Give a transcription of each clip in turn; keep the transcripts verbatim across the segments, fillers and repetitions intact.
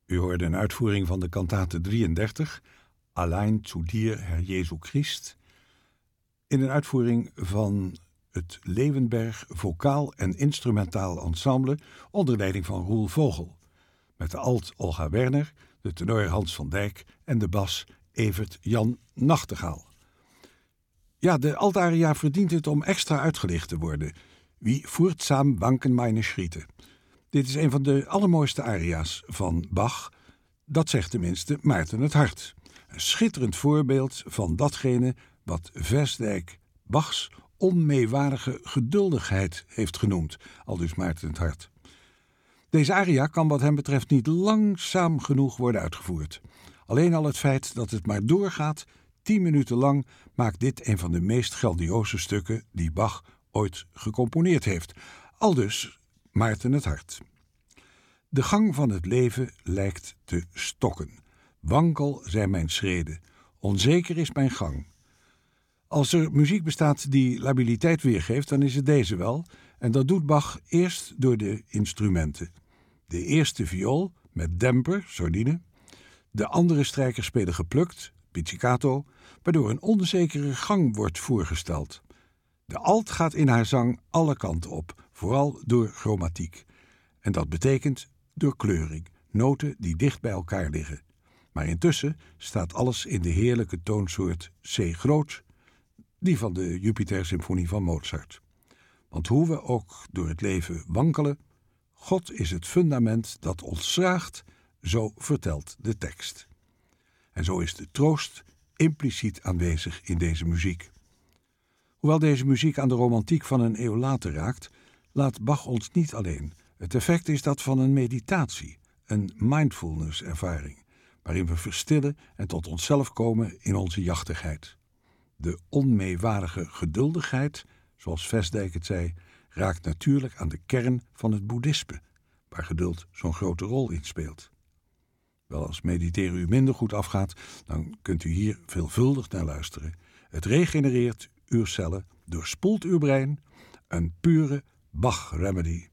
U hoorde een uitvoering van de kantate drieëndertig, Allein zu dir, Herr Jesu Christ, in een uitvoering van het Leeuwenberg Vocaal en Instrumentaal Ensemble onder leiding van Roel Vogel, met de alt Olga Werner, de tenor Hans van Dijk en de bas Evert Jan Nachtegaal. Ja, de altaria verdient het om extra uitgelicht te worden. Wie furtsam wanken meine Schritte. Dit is een van de allermooiste aria's van Bach. Dat zegt tenminste Maarten het Hart. Een schitterend voorbeeld van datgene wat Vestdijk Bachs onmeewarige geduldigheid heeft genoemd, aldus Maarten het Hart. Deze aria kan wat hem betreft niet langzaam genoeg worden uitgevoerd. Alleen al het feit dat het maar doorgaat, tien minuten lang, maakt dit een van de meest grandioze stukken die Bach ooit gecomponeerd heeft. Aldus Maarten het Hart. De gang van het leven lijkt te stokken. Wankel zijn mijn schreden. Onzeker is mijn gang. Als er muziek bestaat die labiliteit weergeeft, dan is het deze wel. En dat doet Bach eerst door de instrumenten. De eerste viool met demper, sordine. De andere strijkers spelen geplukt, pizzicato, waardoor een onzekere gang wordt voorgesteld. De alt gaat in haar zang alle kanten op, vooral door chromatiek. En dat betekent door kleuring, noten die dicht bij elkaar liggen. Maar intussen staat alles in de heerlijke toonsoort C groot, die van de Jupiter-symfonie van Mozart. Want hoe we ook door het leven wankelen, God is het fundament dat ons draagt, zo vertelt de tekst. En zo is de troost impliciet aanwezig in deze muziek. Hoewel deze muziek aan de romantiek van een eeuw later raakt, laat Bach ons niet alleen. Het effect is dat van een meditatie, een mindfulness-ervaring, waarin we verstillen en tot onszelf komen in onze jachtigheid. De onmeewarige geduldigheid, zoals Vestdijk het zei, raakt natuurlijk aan de kern van het boeddhisme, waar geduld zo'n grote rol in speelt. Wel, als mediteren u minder goed afgaat, dan kunt u hier veelvuldig naar luisteren. Het regenereert uw cellen, doorspoelt uw brein, een pure Bach-remedy.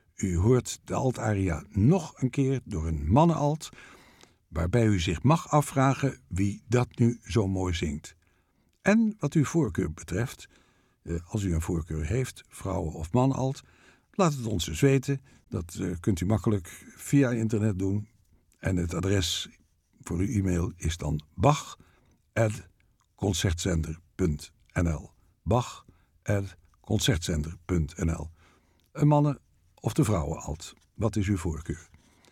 U hoort de altaria nog een keer door een mannenalt, waarbij u zich mag afvragen wie dat nu zo mooi zingt. En wat uw voorkeur betreft, als u een voorkeur heeft, vrouwen- of mannenalt, laat het ons dus weten. Dat kunt u makkelijk via internet doen. En het adres voor uw e-mail is dan bach apenstaartje concertzender punt n l. bach apenstaartje concertzender punt n l. Een mannen- of de vrouwenalt. Wat is uw voorkeur?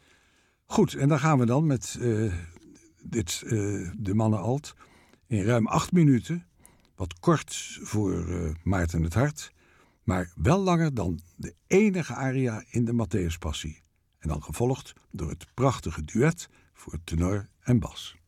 Goed, en dan gaan we dan met uh, dit, uh, de mannenalt in ruim acht minuten, wat kort voor uh, Maarten het Hart, maar wel langer dan de enige aria in de Matthäuspassie. En dan gevolgd door het prachtige duet voor tenor en bas.